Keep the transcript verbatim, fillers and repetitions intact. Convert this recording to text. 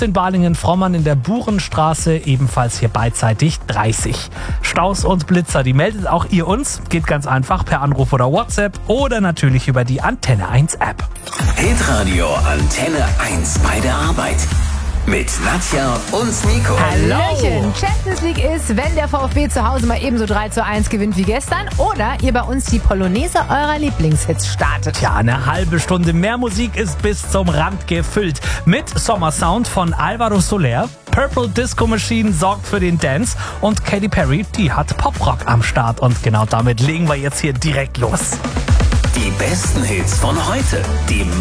und in Balingen-Frommern in der Burenstraße ebenfalls hier beidseitig dreißig. Staus und Blitzer, die meldet auch ihr uns. Geht ganz einfach per Anruf oder WhatsApp oder natürlich über die Antenne eins App. Hitradio Antenne eins bei der Arbeit. Mit Nadja und Nico. Hallöchen! Champions League ist, wenn der VfB zu Hause mal ebenso drei zu eins gewinnt wie gestern oder ihr bei uns die Polonaise eurer Lieblingshits startet. Ja, eine halbe Stunde mehr Musik ist bis zum Rand gefüllt. Mit Sommersound von Alvaro Soler, Purple Disco Machine sorgt für den Dance und Katy Perry, die hat Poprock am Start. Und genau damit legen wir jetzt hier direkt los. Die besten Hits von heute, die